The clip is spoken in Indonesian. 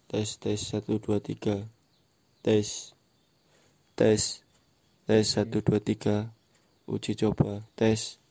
Tes 1 2 3. Tes tes tes Oke. 1 2 3. Uji coba tes.